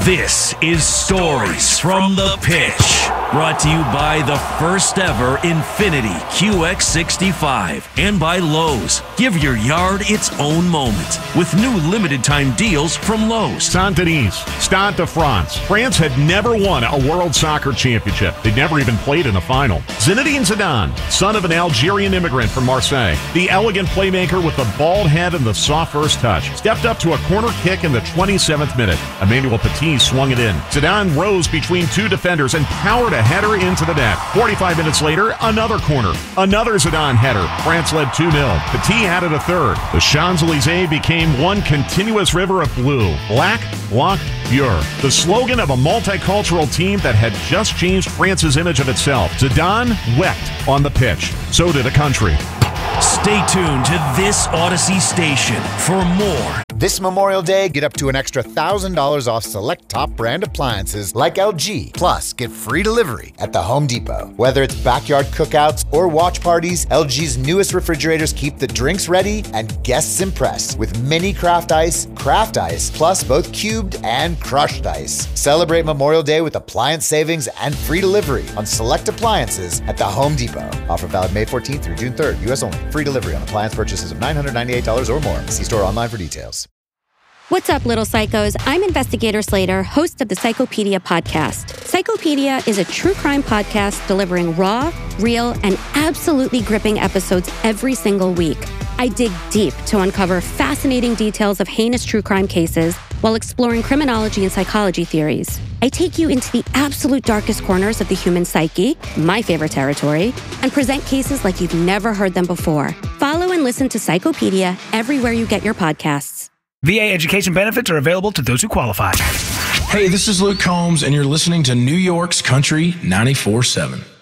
This is Stories from the Pitch, brought to you by the first ever Infiniti QX65 and by Lowe's. Give your yard its own moment with new limited time deals from Lowe's. Saint-Denis, Stade de France. France had never won a World Soccer Championship. They'd never even played in a final. Zinedine Zidane, son of an Algerian immigrant from Marseille, the elegant playmaker with the bald head and the soft first touch, stepped up to a corner kick in the 27th minute. Emmanuel Petit swung it in. Zidane rose between two defenders and powered a header into the net. 45 minutes later, another corner. Another Zidane header. France led 2-0. Petit added a third. The Champs-Élysées became one continuous river of blue. Black, blanc, pure. The slogan of a multicultural team that had just changed France's image of itself. Zidane wept on the pitch. So did a country. Stay tuned to this Odyssey station for more. This Memorial Day, get up to an extra $1,000 off select top brand appliances like LG. Plus, get free delivery at the Home Depot. Whether it's backyard cookouts or watch parties, LG's newest refrigerators keep the drinks ready and guests impressed with mini craft ice, plus both cubed and crushed ice. Celebrate Memorial Day with appliance savings and free delivery on select appliances at the Home Depot. Offer valid May 14th through June 3rd, U.S. only. Free delivery on appliance purchases of $998 or more. See store online for details. What's up, little psychos? I'm Investigator Slater, host of the Psychopedia podcast. Psychopedia is a true crime podcast delivering raw, real, and absolutely gripping episodes every single week. I dig deep to uncover fascinating details of heinous true crime cases while exploring criminology and psychology theories. I take you into the absolute darkest corners of the human psyche, my favorite territory, and present cases like you've never heard them before. Follow and listen to Psychopedia everywhere you get your podcasts. VA education benefits are available to those who qualify. Hey, this is Luke Combs, and you're listening to New York's Country 94.7.